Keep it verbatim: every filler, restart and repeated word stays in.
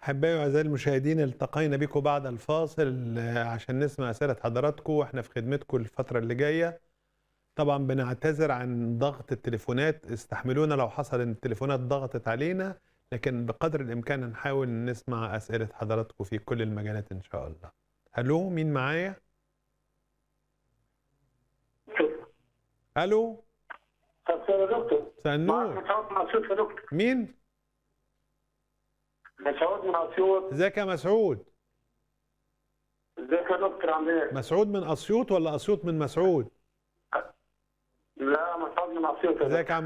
أحبائي وأعزائي المشاهدين، التقينا بكم بعد الفاصل عشان نسمع أسئلة حضراتكم وإحنا في خدمتكم الفترة اللي جاية. طبعا بنعتذر عن ضغط التليفونات، استحملونا لو حصل إن التليفونات ضغطت علينا، لكن بقدر الإمكان هنحاول نسمع أسئلة حضراتكم في كل المجالات إن شاء الله. ألو، مين معايا؟ ألو. مساء الخير يا دكتور. مساء النور. معاك مسعود من اسيوط يا دكتور. مين؟ مسعود من اسيوط. ازيك يا مسعود؟ ازيك يا دكتور، عامل ايه؟ مسعود من أسيوط ولا أسيوط من مسعود؟ لا، مسعود من اسيوط يا ازيك دكتور. يا عم